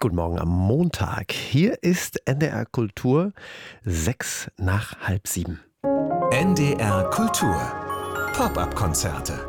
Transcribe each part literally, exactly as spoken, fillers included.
Guten Morgen am Montag. Hier ist N D R Kultur, sechs nach halb sieben. N D R Kultur. Pop-up-Konzerte.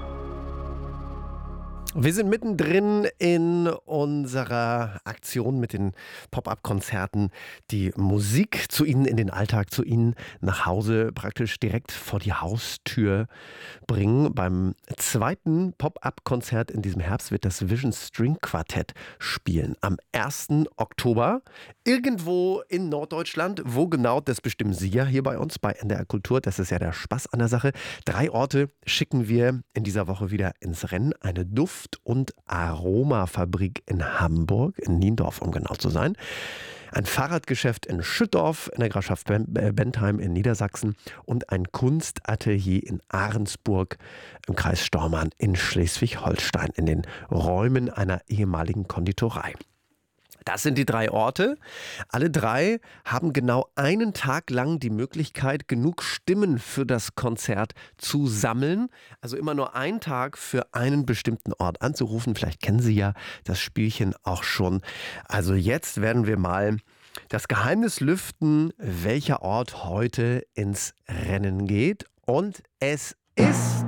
Wir sind mittendrin in unserer Aktion mit den Pop-up-Konzerten, die Musik zu Ihnen in den Alltag, zu Ihnen nach Hause praktisch direkt vor die Haustür bringen. Beim zweiten Pop-up-Konzert in diesem Herbst wird das Vision String Quartett spielen. Am ersten Oktober irgendwo in Norddeutschland. Wo genau, das bestimmen Sie ja hier bei uns bei N D R Kultur. Das ist ja der Spaß an der Sache. Drei Orte schicken wir in dieser Woche wieder ins Rennen. Eine Duft- und Aromafabrik in Hamburg, in Niendorf, um genau zu sein. Ein Fahrradgeschäft in Schüttorf in der Grafschaft Bentheim in Niedersachsen und ein Kunstatelier in Ahrensburg im Kreis Stormarn in Schleswig-Holstein in den Räumen einer ehemaligen Konditorei. Das sind die drei Orte. Alle drei haben genau einen Tag lang die Möglichkeit, genug Stimmen für das Konzert zu sammeln. Also immer nur einen Tag für einen bestimmten Ort anzurufen. Vielleicht kennen Sie ja das Spielchen auch schon. Also jetzt werden wir mal das Geheimnis lüften, welcher Ort heute ins Rennen geht. Und es ist...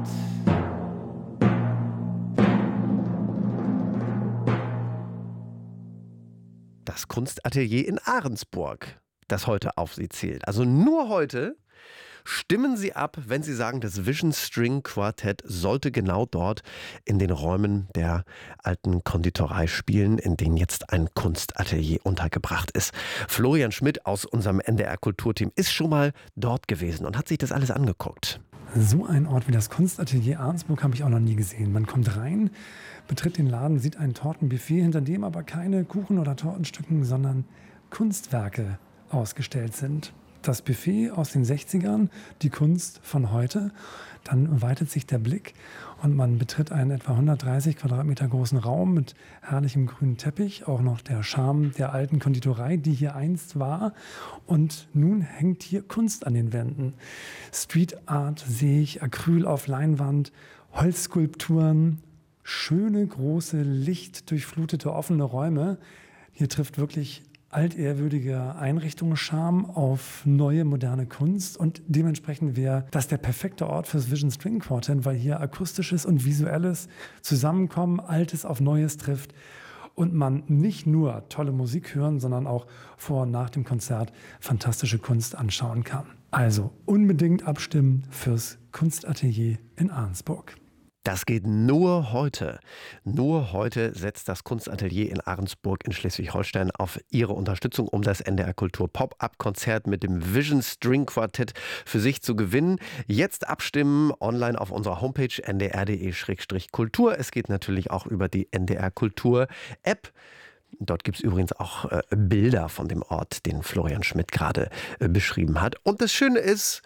das Kunstatelier in Ahrensburg, das heute auf Sie zählt. Also nur heute stimmen Sie ab, wenn Sie sagen, das Vision String Quartett sollte genau dort in den Räumen der alten Konditorei spielen, in denen jetzt ein Kunstatelier untergebracht ist. Florian Schmidt aus unserem N D R Kulturteam ist schon mal dort gewesen und hat sich das alles angeguckt. So ein Ort wie das Kunstatelier Ahrensburg habe ich auch noch nie gesehen. Man kommt rein, betritt den Laden, sieht ein Tortenbuffet, hinter dem aber keine Kuchen oder Tortenstücken, sondern Kunstwerke ausgestellt sind. Das Buffet aus den sechzigern, die Kunst von heute. Dann weitet sich der Blick und man betritt einen etwa hundertdreißig Quadratmeter großen Raum mit herrlichem grünen Teppich. Auch noch der Charme der alten Konditorei, die hier einst war. Und nun hängt hier Kunst an den Wänden. Street Art sehe ich, Acryl auf Leinwand, Holzskulpturen, schöne, große, lichtdurchflutete, offene Räume. Hier trifft wirklich altehrwürdiger Einrichtungscharme auf neue, moderne Kunst und dementsprechend wäre das der perfekte Ort fürs Vision String Quartet, weil hier akustisches und visuelles zusammenkommen, Altes auf Neues trifft und man nicht nur tolle Musik hören, sondern auch vor und nach dem Konzert fantastische Kunst anschauen kann. Also unbedingt abstimmen fürs Kunstatelier in Ahrensburg. Das geht nur heute. Nur heute setzt das Kunstatelier in Ahrensburg in Schleswig-Holstein auf Ihre Unterstützung, um das N D R Kultur Pop-up-Konzert mit dem Vision String Quartett für sich zu gewinnen. Jetzt abstimmen online auf unserer Homepage n d r punkt d e slash kultur. Es geht natürlich auch über die N D R Kultur App. Dort gibt es übrigens auch äh, Bilder von dem Ort, den Florian Schmidt gerade äh, beschrieben hat. Und das Schöne ist,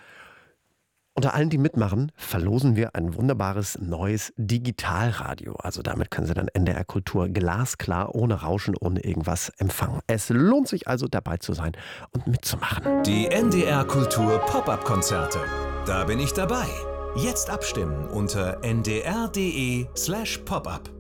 unter allen, die mitmachen, verlosen wir ein wunderbares neues Digitalradio. Also damit können Sie dann N D R Kultur glasklar, ohne Rauschen, ohne irgendwas empfangen. Es lohnt sich also, dabei zu sein und mitzumachen. Die N D R Kultur Pop-up-Konzerte. Da bin ich dabei. Jetzt abstimmen unter n d r punkt d e slash pop up.